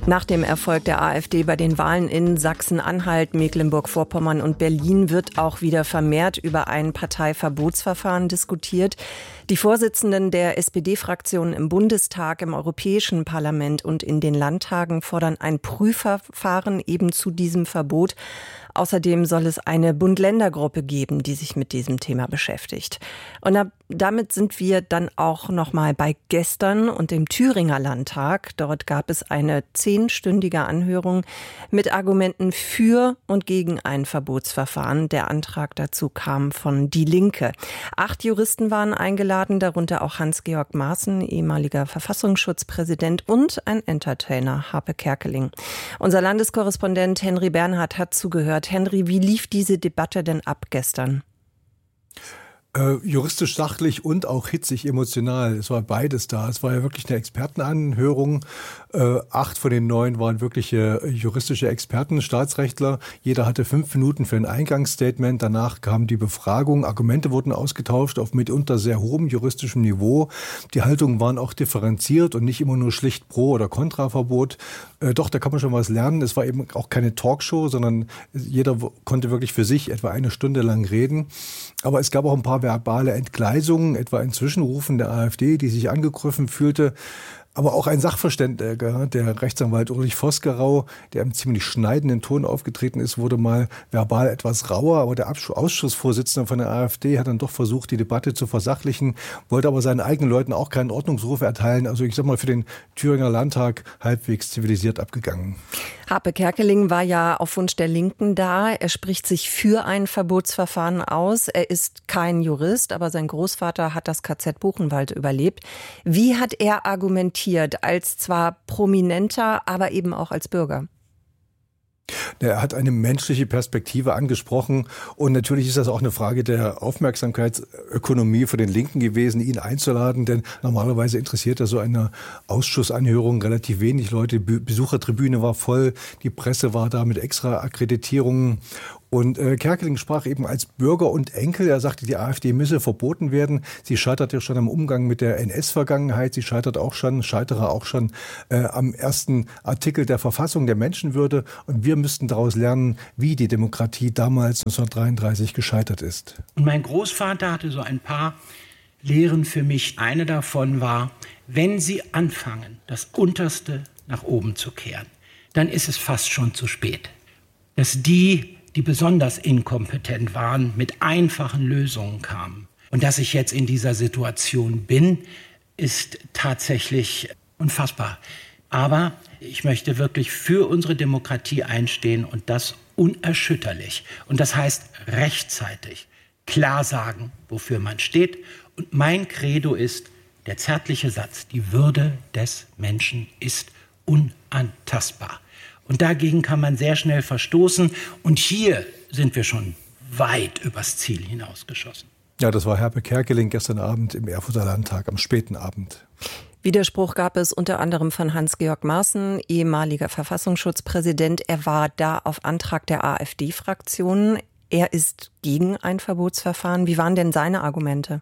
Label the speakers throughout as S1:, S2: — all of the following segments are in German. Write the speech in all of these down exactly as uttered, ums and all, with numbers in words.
S1: Nach dem Erfolg der AfD bei den Wahlen in Sachsen-Anhalt, Mecklenburg-Vorpommern und Berlin wird auch wieder vermehrt über ein Parteiverbotsverfahren diskutiert. Die Vorsitzenden der S P D-Fraktionen im Bundestag, im Europäischen Parlament und in den Landtagen fordern ein Prüfverfahren eben zu diesem Verbot. Außerdem soll es eine Bund-Länder-Gruppe geben, die sich mit diesem Thema beschäftigt. Und damit sind wir dann auch noch mal bei gestern und dem Thüringer Landtag. Dort gab es eine zehnstündige Anhörung mit Argumenten für und gegen ein Verbotsverfahren. Der Antrag dazu kam von Die Linke. Acht Juristen waren eingeladen, darunter auch Hans-Georg Maaßen, ehemaliger Verfassungsschutzpräsident, und ein Entertainer, Harpe Kerkeling. Unser Landeskorrespondent Henry Bernhard hat zugehört. Henry, wie lief diese Debatte denn ab gestern?
S2: Äh, juristisch sachlich und auch hitzig emotional. Es war beides da. Es war ja wirklich eine Expertenanhörung. Äh, acht von den neun waren wirkliche juristische Experten, Staatsrechtler. Jeder hatte fünf Minuten für ein Eingangsstatement. Danach kam die Befragung. Argumente wurden ausgetauscht auf mitunter sehr hohem juristischem Niveau. Die Haltungen waren auch differenziert und nicht immer nur schlicht Pro- oder Kontraverbot. Äh, doch, da kann man schon was lernen. Es war eben auch keine Talkshow, sondern jeder konnte wirklich für sich etwa eine Stunde lang reden. Aber es gab auch ein paar verbale Entgleisungen, etwa ein Zwischenrufen der AfD, die sich angegriffen fühlte. Aber auch ein Sachverständiger, der Rechtsanwalt Ulrich Vosgerau, der im ziemlich schneidenden Ton aufgetreten ist, wurde mal verbal etwas rauer. Aber der Ausschussvorsitzende von der AfD hat dann doch versucht, die Debatte zu versachlichen, wollte aber seinen eigenen Leuten auch keinen Ordnungsruf erteilen. Also ich sag mal, für den Thüringer Landtag halbwegs zivilisiert abgegangen.
S1: Harpe Kerkeling war ja auf Wunsch der Linken da. Er spricht sich für ein Verbotsverfahren aus. Er ist kein Jurist, aber sein Großvater hat das K Z Buchenwald überlebt. Wie hat er argumentiert, als zwar Prominenter, aber eben auch als Bürger?
S2: Er hat eine menschliche Perspektive angesprochen und natürlich ist das auch eine Frage der Aufmerksamkeitsökonomie für den Linken gewesen, ihn einzuladen, denn normalerweise interessiert er so eine Ausschussanhörung relativ wenig Leute. Die Besuchertribüne war voll, die Presse war da mit extra Akkreditierungen. Und äh, Kerkeling sprach eben als Bürger und Enkel. Er sagte, die AfD müsse verboten werden. Sie scheitert ja schon am Umgang mit der N S-Vergangenheit. Sie scheitert auch schon, scheitere auch schon äh, am ersten Artikel der Verfassung der Menschenwürde. Und wir müssten daraus lernen, wie die Demokratie damals neunzehnhundertdreiunddreißig gescheitert ist.
S3: Und mein Großvater hatte so ein paar Lehren für mich. Eine davon war, wenn Sie anfangen, das Unterste nach oben zu kehren, dann ist es fast schon zu spät. Dass die, die besonders inkompetent waren, mit einfachen Lösungen kamen. Und dass ich jetzt in dieser Situation bin, ist tatsächlich unfassbar. Aber ich möchte wirklich für unsere Demokratie einstehen und das unerschütterlich. Und das heißt rechtzeitig klar sagen, wofür man steht. Und mein Credo ist der zärtliche Satz, die Würde des Menschen ist unantastbar. Und dagegen kann man sehr schnell verstoßen. Und hier sind wir schon weit übers Ziel hinausgeschossen.
S2: Ja, das war Harpe Kerkeling gestern Abend im Erfurter Landtag, am späten Abend.
S1: Widerspruch gab es unter anderem von Hans-Georg Maaßen, ehemaliger Verfassungsschutzpräsident. Er war da auf Antrag der AfD-Fraktion. Er ist gegen ein Verbotsverfahren. Wie waren denn seine Argumente?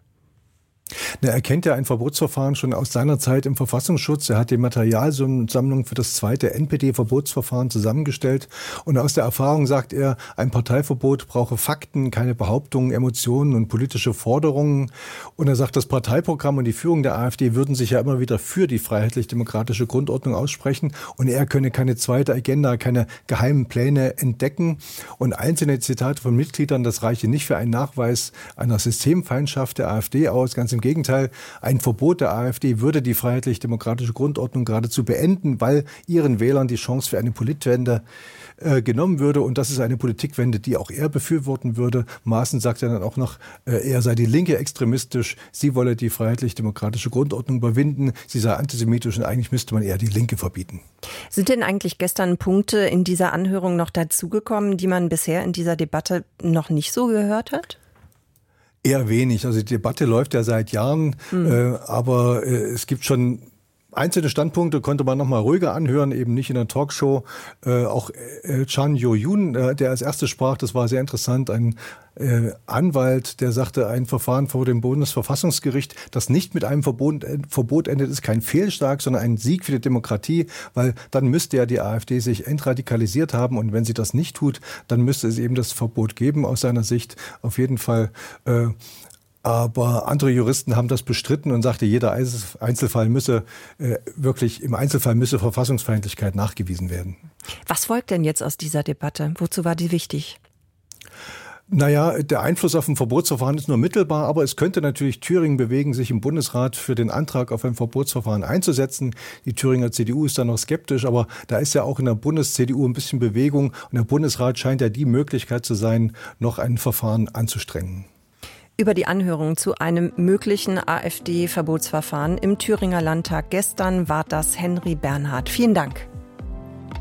S2: Er kennt ja ein Verbotsverfahren schon aus seiner Zeit im Verfassungsschutz. Er hat die Materialsammlung für das zweite N P D-Verbotsverfahren zusammengestellt. Und aus der Erfahrung sagt er, ein Parteiverbot brauche Fakten, keine Behauptungen, Emotionen und politische Forderungen. Und er sagt, das Parteiprogramm und die Führung der AfD würden sich ja immer wieder für die freiheitlich-demokratische Grundordnung aussprechen. Und er könne keine zweite Agenda, keine geheimen Pläne entdecken. Und einzelne Zitate von Mitgliedern, das reiche nicht für einen Nachweis einer Systemfeindschaft der AfD aus. Ganz im Gegenteil, ein Verbot der AfD würde die freiheitlich-demokratische Grundordnung geradezu beenden, weil ihren Wählern die Chance für eine Politwende äh, genommen würde. Und das ist eine Politikwende, die auch er befürworten würde. Maaßen sagt ja dann auch noch, äh, er sei die Linke extremistisch, sie wolle die freiheitlich-demokratische Grundordnung überwinden, sie sei antisemitisch und eigentlich müsste man eher die Linke verbieten.
S1: Sind denn eigentlich gestern Punkte in dieser Anhörung noch dazugekommen, die man bisher in dieser Debatte noch nicht so gehört hat?
S2: Eher wenig. Also die Debatte läuft ja seit Jahren, mhm. äh, aber äh, es gibt schon Einzelne Standpunkte konnte man noch mal ruhiger anhören, eben nicht in der Talkshow. Äh, auch äh, Chan Yo-Yoon, äh, der als erstes sprach, das war sehr interessant, ein äh, Anwalt, der sagte, ein Verfahren vor dem Bundesverfassungsgericht, das nicht mit einem Verbot, äh, Verbot endet, ist kein Fehlschlag, sondern ein Sieg für die Demokratie, weil dann müsste ja die AfD sich entradikalisiert haben und wenn sie das nicht tut, dann müsste es eben das Verbot geben aus seiner Sicht. Auf jeden Fall äh, Aber andere Juristen haben das bestritten und sagte, jeder Einzelfall müsse äh, wirklich, im Einzelfall müsse Verfassungsfeindlichkeit nachgewiesen werden.
S1: Was folgt denn jetzt aus dieser Debatte? Wozu war die wichtig?
S2: Naja, der Einfluss auf ein Verbotsverfahren ist nur mittelbar, aber es könnte natürlich Thüringen bewegen, sich im Bundesrat für den Antrag auf ein Verbotsverfahren einzusetzen. Die Thüringer C D U ist da noch skeptisch, aber da ist ja auch in der Bundes-C D U ein bisschen Bewegung und der Bundesrat scheint ja die Möglichkeit zu sein, noch ein Verfahren anzustrengen.
S1: Über die Anhörung zu einem möglichen AfD-Verbotsverfahren im Thüringer Landtag gestern war das Henry Bernhard. Vielen Dank.